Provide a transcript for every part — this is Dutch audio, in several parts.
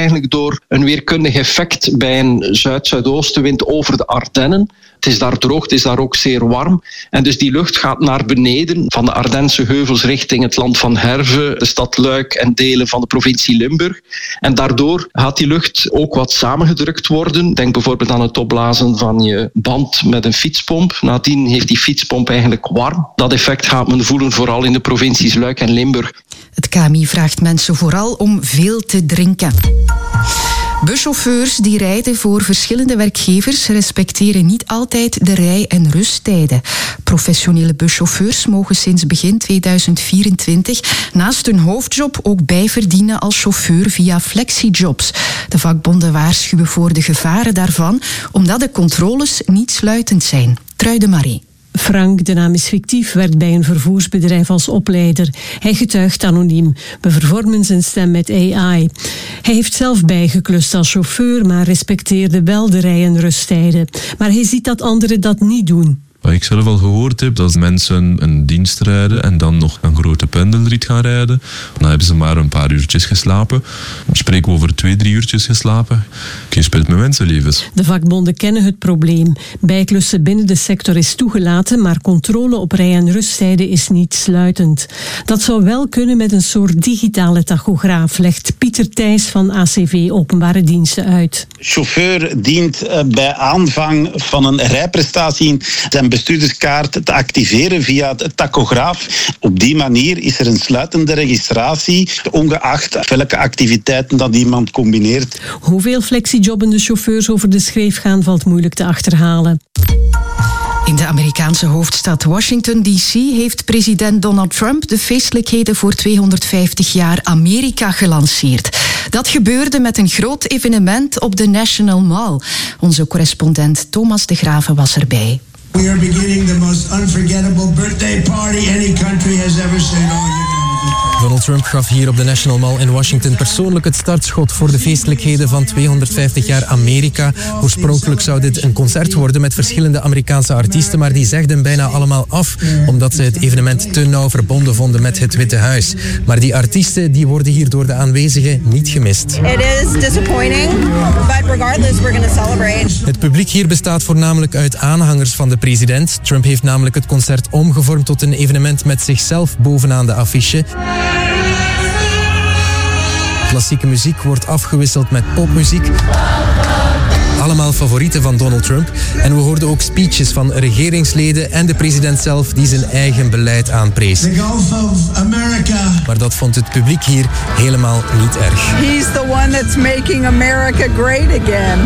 eigenlijk door een weerkundig effect bij een zuid-zuidoostenwind over de Ardennen. Het is daar droog, het is daar ook zeer warm. En dus die lucht gaat naar beneden van de Ardense heuvels richting het land van Herve, de stad Luik en delen van de provincie Limburg. En daardoor gaat die lucht ook wat samengedrukt worden. Denk bijvoorbeeld aan het opblazen van je band met een fietspomp. Nadien heeft die fietspomp eigenlijk warm. Dat effect gaat men voelen vooral in de provincies Luik en Limburg. Het KMI vraagt mensen vooral om veel te drinken. Buschauffeurs die rijden voor verschillende werkgevers respecteren niet altijd de rij- en rusttijden. Professionele buschauffeurs mogen sinds begin 2024 naast hun hoofdjob ook bijverdienen als chauffeur via flexijobs. De vakbonden waarschuwen voor de gevaren daarvan, omdat de controles niet sluitend zijn. Truide Marie. Frank, de naam is fictief, werkt bij een vervoersbedrijf als opleider. Hij getuigt anoniem. We vervormen zijn stem met AI. Hij heeft zelf bijgeklust als chauffeur, maar respecteerde wel de rij- en rusttijden. Maar hij ziet dat anderen dat niet doen. Wat ik zelf al gehoord heb, dat mensen een dienst rijden en dan nog een grote pendelrit gaan rijden. Dan hebben ze maar een paar uurtjes geslapen. We spreken over 2-3 uurtjes geslapen. Geen spijt met mensenlevens. De vakbonden kennen het probleem. Bijklussen binnen de sector is toegelaten, maar controle op rij- en rusttijden is niet sluitend. Dat zou wel kunnen met een soort digitale tachograaf, legt Pieter Thijs van ACV Openbare Diensten uit. Chauffeur dient bij aanvang van een rijprestatie zijn bestuurderskaart te activeren via de tachograaf. Op die manier is er een sluitende registratie, ongeacht welke activiteiten dat iemand combineert. Hoeveel flexijobbende chauffeurs over de schreef gaan, valt moeilijk te achterhalen. In de Amerikaanse hoofdstad Washington D.C. heeft president Donald Trump de feestelijkheden voor 250 jaar Amerika gelanceerd. Dat gebeurde met een groot evenement op de National Mall. Onze correspondent Thomas de Graven was erbij. We are beginning the most unforgettable birthday party any country has ever seen. Donald Trump gaf hier op de National Mall in Washington persoonlijk het startschot voor de feestelijkheden van 250 jaar Amerika. Oorspronkelijk zou dit een concert worden met verschillende Amerikaanse artiesten, maar die zegden bijna allemaal af, omdat ze het evenement te nauw verbonden vonden met het Witte Huis. Maar die artiesten die worden hier door de aanwezigen niet gemist. It is disappointing, but regardless we're going to celebrate. Het publiek hier bestaat voornamelijk uit aanhangers van de president. Trump heeft namelijk het concert omgevormd tot een evenement met zichzelf bovenaan de affiche. Klassieke muziek wordt afgewisseld met popmuziek. Allemaal favorieten van Donald Trump. En we hoorden ook speeches van regeringsleden en de president zelf die zijn eigen beleid aanprees. The Gulf of America. Maar dat vond het publiek hier helemaal niet erg. He's the one that's making America great again.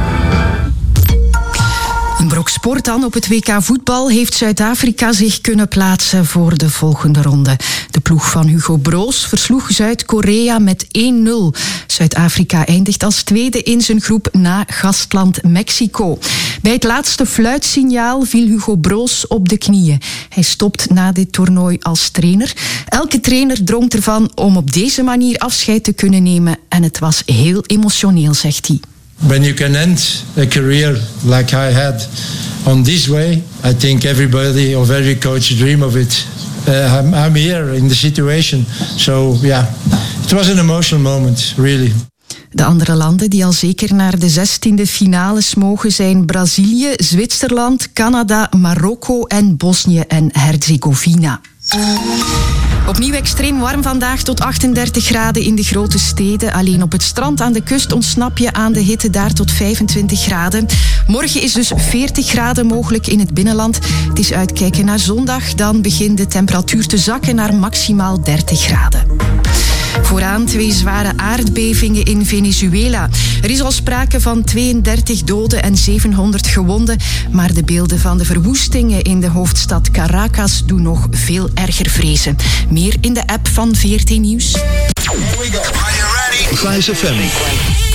Een brok sport dan. Op het WK voetbal heeft Zuid-Afrika zich kunnen plaatsen voor de volgende ronde. De ploeg van Hugo Broos versloeg Zuid-Korea met 1-0. Zuid-Afrika eindigt als tweede in zijn groep na gastland Mexico. Bij het laatste fluitsignaal viel Hugo Broos op de knieën. Hij stopt na dit toernooi als trainer. Elke trainer droomt ervan om op deze manier afscheid te kunnen nemen. En het was heel emotioneel, zegt hij. When you can end a career like I had on this way, I think everybody or every coach dream of it. I'm here in the situation. So yeah, it was an emotional moment, really. De andere landen die al zeker naar de 16e finales mogen zijn Brazilië, Zwitserland, Canada, Marokko en Bosnië en Herzegovina. Opnieuw extreem warm vandaag, tot 38 graden in de grote steden. Alleen op het strand aan de kust ontsnap je aan de hitte, daar tot 25 graden. Morgen is dus 40 graden mogelijk in het binnenland. Het is uitkijken naar zondag, dan begint de temperatuur te zakken naar maximaal 30 graden. Vooraan 2 zware aardbevingen in Venezuela. Er is al sprake van 32 doden en 700 gewonden. Maar de beelden van de verwoestingen in de hoofdstad Caracas doen nog veel erger vrezen. Meer in de app van VRT Nieuws. Here we go. Are you ready? Vice FM.